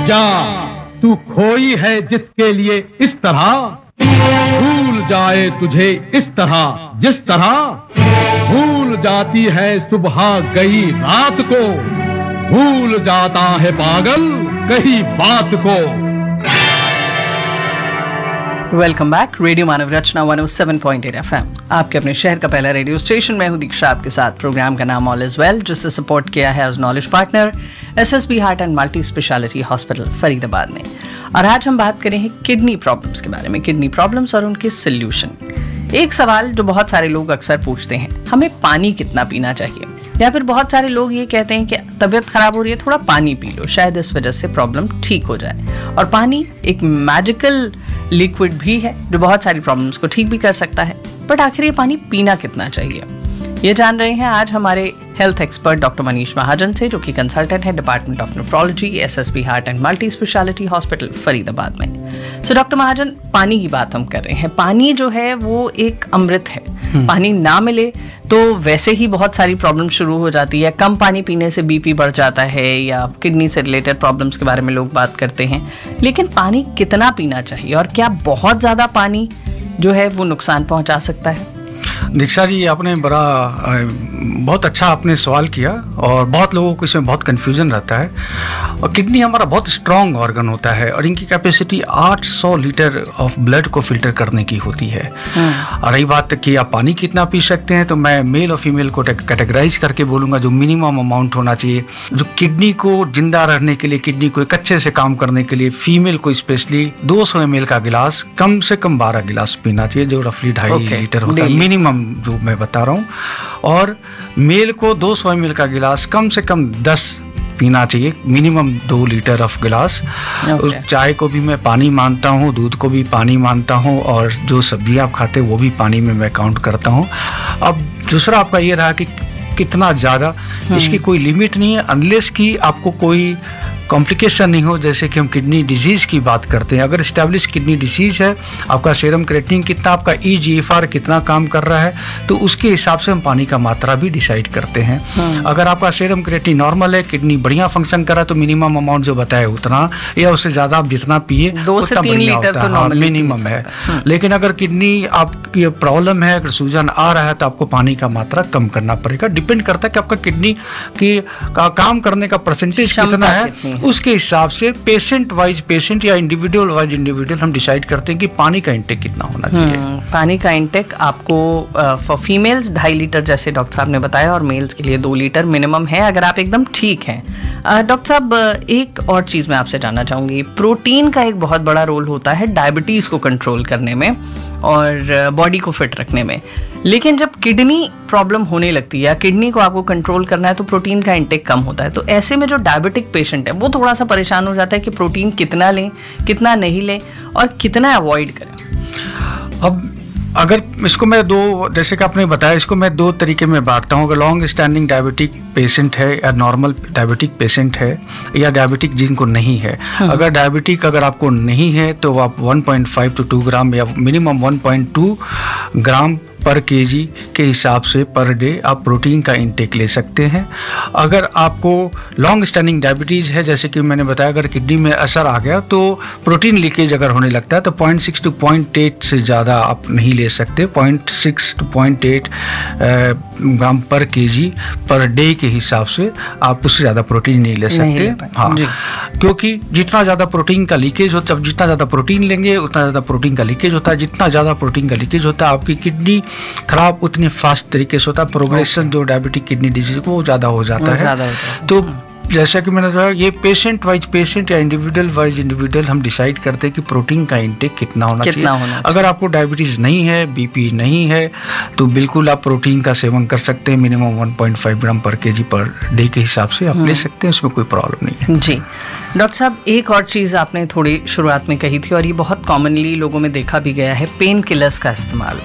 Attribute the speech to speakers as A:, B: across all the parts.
A: जा, तू खोई है जिसके लिए इस तरह, भूल जाए तुझे इस तरह जिस तरह भूल जाती है सुबह गई रात को, भूल जाता है पागल कही बात को।
B: Welcome back. रेडियो मानव रचना 107.8 FM, आपके अपने शहर का पहला रेडियो स्टेशन। मैं हूं दीक्षा आपके साथ। प्रोग्राम का नाम ऑल इज वेल, जिससे सपोर्ट किया है as knowledge partner SSB heart and multi speciality hospital Faridabad ने। और आज हम बात करें किडनी प्रॉब्लम्स के बारे में, किडनी प्रॉब्लम्स और उनके सोल्यूशन। एक सवाल जो बहुत सारे लोग अक्सर पूछते हैं, हमें पानी कितना पीना चाहिए? या फिर बहुत सारे लोग ये कहते हैं कि तबीयत खराब हो रही है, थोड़ा पानी पी लो, शायद इस वजह से प्रॉब्लम ठीक हो जाए। और पानी एक मैजिकल लिक्विड भी है जो बहुत सारी प्रॉब्लम्स को ठीक भी कर सकता है। बट आखिर ये पानी पीना कितना चाहिए, ये जान रहे हैं आज हमारे हेल्थ एक्सपर्ट डॉक्टर मनीष महाजन से, जो कि कंसल्टेंट है department of nephrology SSB heart and multi speciality hospital Faridabad में। सो डॉक्टर महाजन, पानी की बात हम कर रहे हैं। पानी जो है वो एक अमृत है। पानी ना मिले तो वैसे ही बहुत सारी प्रॉब्लम शुरू हो जाती है। कम पानी पीने से BP बढ़ जाता है, या किडनी से रिलेटेड प्रॉब्लम्स के बारे में लोग बात करते हैं। लेकिन पानी कितना पीना चाहिए, और क्या बहुत ज़्यादा पानी जो है वो नुकसान पहुंचा सकता है?
C: दीक्षा जी, आपने बहुत अच्छा आपने सवाल किया, और बहुत लोगों को इसमें बहुत कन्फ्यूजन रहता है। और किडनी हमारा बहुत स्ट्रॉन्ग ऑर्गन होता है, और इनकी कैपेसिटी 800 लीटर ऑफ ब्लड को फिल्टर करने की होती है। और रही बात कि आप पानी कितना पी सकते हैं, तो मैं मेल और फीमेल को कैटेगराइज करके बोलूँगा। जो मिनिमम अमाउंट होना चाहिए, जो किडनी को जिंदा रहने के लिए, किडनी को एक अच्छे से काम करने के लिए, फीमेल को स्पेशली 200 ml का गिलास कम से कम 12 गिलास पीना चाहिए, जो रफली 2.5 लीटर होता है मिनिमम जो मैं बता रहा हूँ। और मेल को 200 ml का गिलास कम से कम 10 पीना चाहिए, मिनिमम 2 लीटर ऑफ गिलास। चाय को भी मैं पानी मानता हूँ, दूध को भी पानी मानता हूँ, और जो सब्जियाँ आप खाते हैं वो भी पानी में मैं काउंट करता हूँ। अब दूसरा आपका ये रहा कि कितना ज़्यादा, इसकी कोई लिमिट नहीं है, अनलेस कि आपको कोई कॉम्प्लिकेशन नहीं हो। जैसे कि हम किडनी डिजीज की बात करते हैं, अगर एस्टेब्लिश किडनी डिजीज है, आपका सीरम क्रिएटिनिन कितना, आपका EGFR कितना काम कर रहा है, तो उसके हिसाब से हम पानी का मात्रा भी डिसाइड करते हैं। अगर आपका सीरम क्रिएटिनिन नॉर्मल है, किडनी बढ़िया फंक्शन कर रहा है, तो मिनिमम अमाउंट जो बताया उतना, या उससे ज़्यादा आप जितना पिए
B: 2 से 3 लीटर तो
C: मिनिमम है। लेकिन अगर किडनी आपकी प्रॉब्लम है, अगर सूजन आ रहा है, तो आपको पानी का मात्रा कम करना पड़ेगा। डिपेंड करता है कि आपका किडनी की काम करने का परसेंटेज कितना है, उसके हिसाब से पेशेंट वाइज पेशेंट या इंडिविजुअल वाइज इंडिविजुअल हम डिसाइड करते हैं कि पानी का इंटेक कितना होना चाहिए।
B: पानी का इंटेक आपको फॉर फीमेल्स 2.5 लीटर जैसे डॉक्टर साहब ने बताया, और मेल्स के लिए 2 लीटर मिनिमम है, अगर आप एकदम ठीक हैं। डॉक्टर साहब, एक और चीज़ मैं आपसे जानना चाहूँगी। प्रोटीन का एक बहुत बड़ा रोल होता है डायबिटीज़ को कंट्रोल करने में और बॉडी को फिट रखने में। लेकिन जब किडनी प्रॉब्लम होने लगती है या किडनी को आपको कंट्रोल करना है, तो प्रोटीन का इंटेक कम होता है। तो ऐसे में जो डायबिटिक पेशेंट है वो थोड़ा सा परेशान हो जाता है कि प्रोटीन कितना लें, कितना नहीं लें, और कितना अवॉइड करें।
C: अब अगर इसको मैं जैसे कि आपने बताया, इसको मैं 2 तरीके में बांटता हूँ। अगर लॉन्ग स्टैंडिंग डायबिटिक पेशेंट है, या नॉर्मल डायबिटिक पेशेंट है, या डायबिटिक जिनको नहीं है। अगर डायबिटिक अगर आपको नहीं है, तो आप 1.5 to 2 ग्राम या मिनिमम 1.2 ग्राम पर केजी के हिसाब से पर डे आप प्रोटीन का इंटेक ले सकते हैं। अगर आपको लॉन्ग स्टैंडिंग डायबिटीज़ है, जैसे कि मैंने बताया, अगर किडनी में असर आ गया तो प्रोटीन लीकेज अगर होने लगता है, तो 0.6 to 0.8 से ज़्यादा आप नहीं ले सकते। 0.6 to 0.8 ग्राम पर केजी पर डे के हिसाब से आप उससे ज़्यादा प्रोटीन नहीं ले सकते। हाँ, क्योंकि जितना ज़्यादा प्रोटीन का लीकेज होता है, जितना ज़्यादा प्रोटीन लेंगे उतना ज़्यादा प्रोटीन का लीकेज होता है। जितना ज़्यादा प्रोटीन का लीकेज होता है, आपकी किडनी खराब उतनी फास्ट तरीके से होता है। प्रोग्रेशन जो डायबिटिक किडनी डिजीज वो ज़्यादा हो जाता है। तो जैसा कि मैंने कहा, ये पेशेंट वाइज पेशेंट या इंडिविजुअल वाइज इंडिविजुअल हम डिसाइड करते हैं कि प्रोटीन का इंटेक कितना होना चाहिए। अगर आपको डायबिटीज़ नहीं है, BP नहीं है, तो बिल्कुल आप प्रोटीन का सेवन कर सकते हैं। मिनिमम 1.5 ग्राम पर केजी पर डे के हिसाब से आप ले सकते हैं, उसमें कोई प्रॉब्लम नहीं है।
B: जी डॉक्टर साहब, एक और चीज़ आपने थोड़ी शुरुआत में कही थी, और ये बहुत कॉमनली लोगों में देखा भी गया है, पेन किलर्स का इस्तेमाल।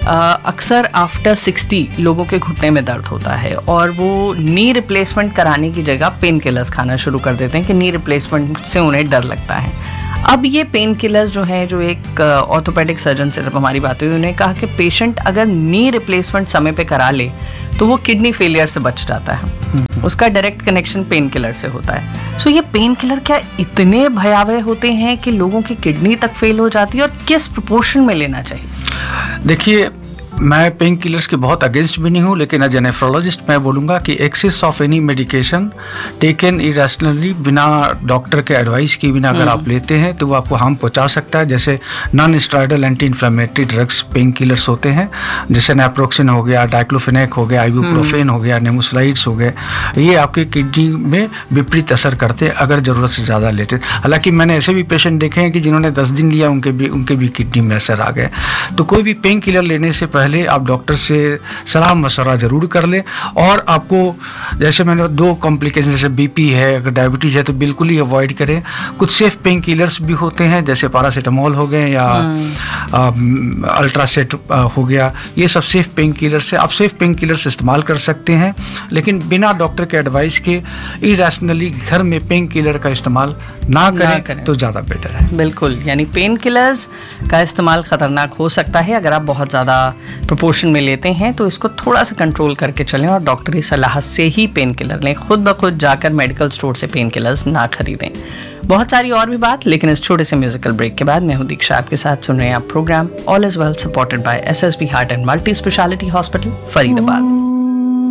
B: अक्सर आफ्टर 60 लोगों के घुटने में दर्द होता है, और वो नी रिप्लेसमेंट कराने की जगह पेन किलर्स खाना शुरू कर देते हैं कि नी रिप्लेसमेंट से उन्हें डर लगता है। अब ये पेन किलर्स जो है, जो एक ऑर्थोपेडिक सर्जन से जब हमारी बात हुई, उन्होंने कहा कि पेशेंट अगर नी रिप्लेसमेंट समय पे करा ले तो वो किडनी फेलियर से बच जाता है। उसका डायरेक्ट कनेक्शन पेन किलर से होता है। सो ये पेन किलर क्या इतने भयावह होते हैं कि लोगों की किडनी तक फेल हो जाती है, और किस प्रोपोर्शन में लेना चाहिए?
C: देखिए, मैं पेन किलर्स के बहुत अगेंस्ट भी नहीं हूँ, लेकिन एज ए नेफ्रोलॉजिस्ट मैं बोलूँगा कि access of any medication taken irrationally, बिना डॉक्टर के एडवाइस के बिना अगर आप लेते हैं तो वो आपको हार्म पहुँचा सकता है। जैसे non steroidal anti inflammatory drugs pain killers होते हैं, जैसे नेप्रोक्सिन हो गया, डाइक्लोफेनेक हो गया, आइबुप्रोफेन हो गया, नेमोसाइड्स हो गए। ये आपके किडनी में विपरीत असर करते हैं अगर ज़रूरत से ज़्यादा लेते हैं। हालांकि मैंने ऐसे भी पेशेंट देखे हैं कि जिन्होंने 10 दिन लिया उनके भी किडनी में असर आ गए। तो कोई भी पेन किलर लेने से पहले आप डॉक्टर से सलाह मशवरा जरूर कर लें। और आपको, जैसे मैंने 2 कॉम्प्लिकेशन, जैसे बीपी है, अगर डायबिटीज है तो बिल्कुल ही अवॉइड करें। कुछ सेफ पेन किलर्स भी होते हैं, जैसे पैरासीटामोल हो गए या अल्ट्रासेट हो गया, ये सब सेफ पेन किलर्स है। आप सेफ पेन किलर्स इस्तेमाल कर सकते हैं, लेकिन बिना डॉक्टर के एडवाइस के इरेशनली घर में पेन किलर का इस्तेमाल ना करें तो ज़्यादा बेटर है।
B: बिल्कुल, यानी पेन किलर्स का इस्तेमाल खतरनाक हो सकता है अगर आप बहुत ज़्यादा प्रोपोर्शन में लेते हैं, तो इसको थोड़ा सा कंट्रोल करके चलें और डॉक्टरी सलाह से ही पेन किलर लें। खुद ब खुद जाकर मेडिकल स्टोर से पेन किलर्स ना खरीदें। बहुत सारी और भी बात, लेकिन इस छोटे से म्यूजिकल ब्रेक के बाद मैं हूं दीक्षा, आपके साथ सुन रहे हैं आप program all is well, supported by SSB heart and multi speciality hospital, Faridabad.